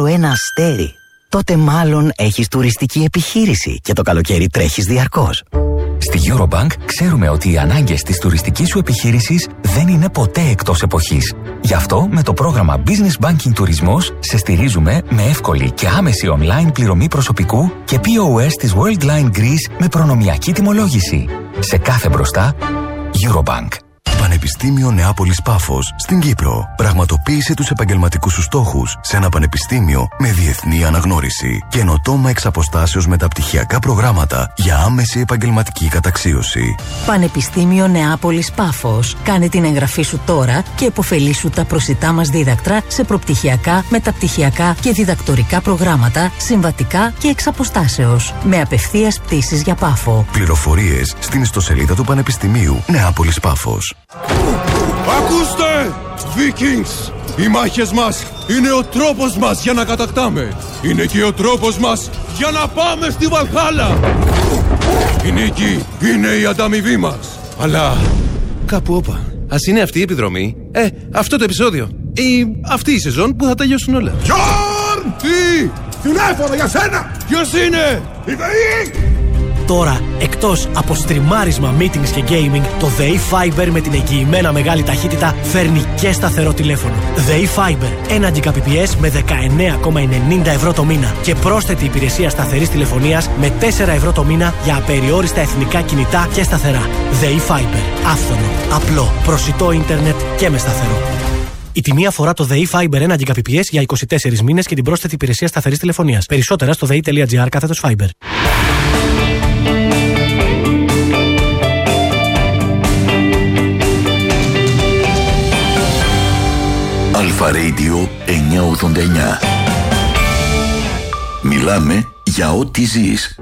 άλλο ένα αστέρι. Τότε μάλλον έχεις τουριστική επιχείρηση και το καλοκαίρι τρέχεις διαρκώς. Στη Eurobank ξέρουμε ότι οι ανάγκες της τουριστικής σου επιχείρησης δεν είναι ποτέ εκτός εποχής. Γι' αυτό με το πρόγραμμα Business Banking Τουρισμός σε στηρίζουμε με εύκολη και άμεση online πληρωμή προσωπικού και POS της Worldline Greece με προνομιακή τιμολόγηση. Σε κάθε μπροστά, Eurobank. Πανεπιστήμιο Νεάπολης Πάφος στην Κύπρο. Πραγματοποίησε τους επαγγελματικούς σου στόχους σε ένα πανεπιστήμιο με διεθνή αναγνώριση. Καινοτόμα εξ αποστάσεως μεταπτυχιακά προγράμματα για άμεση επαγγελματική καταξίωση. Πανεπιστήμιο Νεάπολης Πάφος. Κάνε την εγγραφή σου τώρα και επωφελήσου τα προσιτά μας δίδακτρα σε προπτυχιακά, μεταπτυχιακά και διδακτορικά προγράμματα, συμβατικά και εξ αποστάσεως. Με απευθείας πτήσεις για Πάφο. Πληροφορίες στην ιστοσελίδα του Πανεπιστημίου Νεάπολης Πάφος. Ακούστε! Vikings! Οι μάχες μας είναι ο τρόπος μας για να κατακτάμε. Είναι και ο τρόπος μας για να πάμε στη Βαλχάλα. Η νίκη είναι η ανταμοιβή μας. Αλλά κάπου όπα. Ας είναι αυτή η επιδρομή. Αυτό το επεισόδιο. Ή αυτή η σεζόν που θα τελειώσουν όλα. Γιόρν! Τι! Τηλέφωνο για σένα! Ποιος είναι? Η ΔΕΗ! Τώρα, εκτός από στριμάρισμα, meetings και gaming, το ΔΕΗ Fiber με την εγγυημένα μεγάλη ταχύτητα φέρνει και σταθερό τηλέφωνο. ΔΕΗ Fiber, 1 Gbps με 19,90 ευρώ το μήνα και πρόσθετη υπηρεσία σταθερής τηλεφωνίας με 4 ευρώ το μήνα για απεριόριστα εθνικά κινητά και σταθερά. ΔΕΗ Fiber, άφθονο, απλό, προσιτό ίντερνετ και με σταθερό. Η τιμή αφορά το ΔΕΗ Fiber 1 Gbps για 24 μήνες και την πρόσθετη υπηρεσία σταθερής τηλεφωνίας. Περισσότερα στο dei.gr/Fiber. Αλφα Radio 989. Μιλάμε για ό,τι ζεις.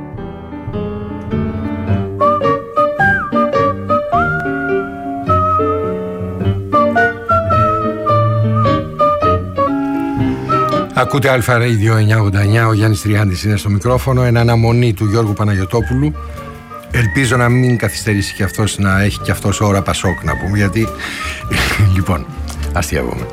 Ακούτε Αλφα Radio 989, ο Γιάννης Τριάντης είναι στο μικρόφωνο, εν αναμονή του Γιώργου Παναγιωτόπουλου. Ελπίζω να μην καθυστερήσει και αυτός, να έχει και αυτός ώρα Πασόκ να πούμε, γιατί λοιπόν, αστειεύομαι.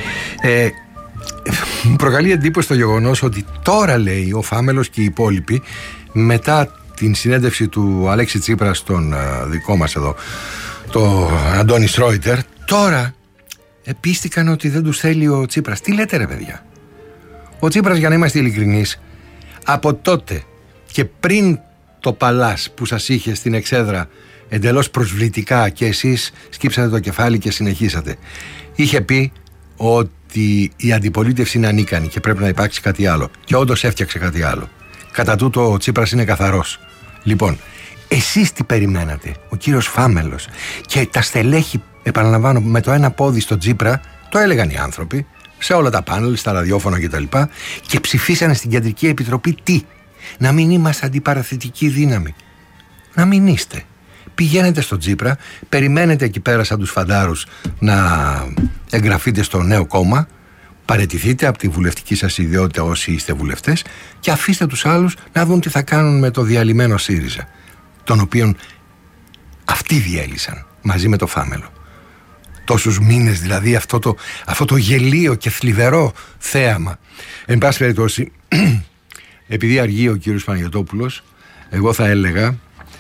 Μου προκαλεί εντύπωση το γεγονός ότι τώρα, λέει ο Φάμελος και οι υπόλοιποι, μετά την συνέντευξη του Αλέξη Τσίπρα στον δικό μας εδώ, το Αντώνη Στρόιτερ, τώρα πίστηκαν ότι δεν τους θέλει ο Τσίπρας. Τι λέτε ρε παιδιά? Ο Τσίπρας, για να είμαστε ειλικρινείς, από τότε και πριν το παλάς που σας είχε στην εξέδρα εντελώς προσβλητικά και εσείς σκύψατε το κεφάλι και συνεχίσατε, είχε πει ότι η αντιπολίτευση είναι ανίκανη και πρέπει να υπάρξει κάτι άλλο. Και όντως έφτιαξε κάτι άλλο. Κατά τούτο ο Τσίπρας είναι καθαρός. Λοιπόν, εσείς τι περιμένατε? Ο κύριος Φάμελος και τα στελέχη, επαναλαμβάνω, με το ένα πόδι στο Τσίπρα, το έλεγαν οι άνθρωποι σε όλα τα πάνελ, στα ραδιόφωνα κτλ. Και ψηφίσανε στην Κεντρική Επιτροπή τι? Να μην είμαστε αντιπαραθετική δύναμη. Να μην είστε. Πηγαίνετε στο Τσίπρα, περιμένετε εκεί πέρα σαν τους φαντάρους να εγγραφείτε στο νέο κόμμα, παραιτηθείτε από τη βουλευτική σας ιδιότητα όσοι είστε βουλευτές και αφήστε τους άλλους να δουν τι θα κάνουν με το διαλυμένο ΣΥΡΙΖΑ, τον οποίον αυτοί διέλυσαν μαζί με το Φάμελο. Τόσους μήνες δηλαδή αυτό το γελίο και θλιβερό θέαμα. Εν πάση περιπτώσει, επειδή αργεί ο κύριος Παναγιωτόπουλος, εγώ θα έλεγα,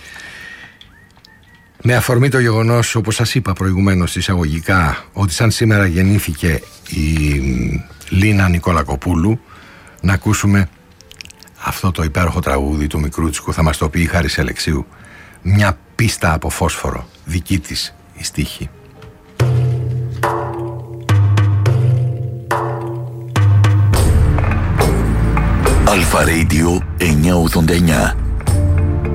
με αφορμή το γεγονός, όπως σας είπα προηγουμένως εισαγωγικά, ότι σαν σήμερα γεννήθηκε η Λίνα Νικολακοπούλου, να ακούσουμε αυτό το υπέροχο τραγούδι του Μικρούτσικου. Θα μας το πει η Χάρης Αλεξίου. Μια πίστα από φόσφορο, δική της η στίχη. Αλφα Radio 989.